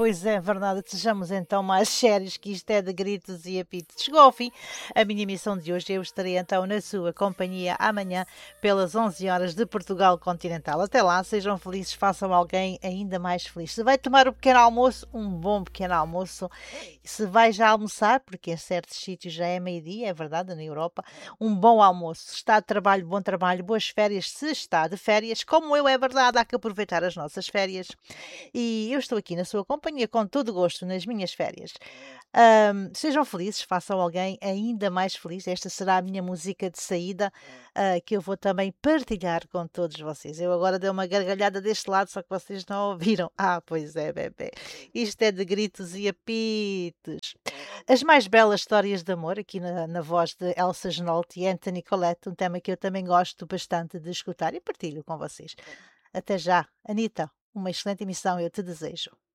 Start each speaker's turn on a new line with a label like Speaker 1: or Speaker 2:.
Speaker 1: Pois é, verdade. Sejamos então mais sérios, que isto é de gritos e apitos. Chegou ao fim a minha emissão de hoje. Eu estarei então na sua companhia amanhã pelas 11 horas de Portugal Continental. Até lá, sejam felizes, façam alguém ainda mais feliz. Se vai tomar o pequeno almoço, um bom pequeno almoço. Se vai já almoçar, porque em certos sítios já é meio-dia, é verdade, na Europa, um bom almoço. Se está de trabalho, bom trabalho, boas férias. Se está de férias, como eu, é verdade, há que aproveitar as nossas férias. E eu estou aqui na sua companhia com todo gosto nas minhas férias. Sejam felizes, façam alguém ainda mais feliz. Esta será a minha música de saída, que eu vou também partilhar com todos vocês. Eu agora dei uma gargalhada deste lado, só que vocês não ouviram. Ah, pois é, bebê. Isto é de gritos e apitos. As mais belas histórias de amor, aqui na voz de Elsa Genolte e Anthony Colette, um tema que eu também gosto bastante de escutar e partilho com vocês. Até já, Anitta. Uma excelente emissão eu te desejo.